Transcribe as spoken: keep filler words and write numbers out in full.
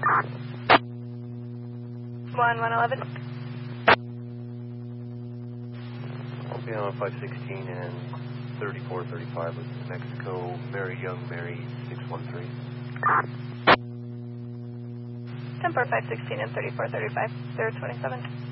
one one eleven. I'll be on five sixteen and thirty-four thirty-five with Mexico, Mary Young, Mary six one three. ten four five sixteen and thirty-four thirty-five, zero twenty-seven.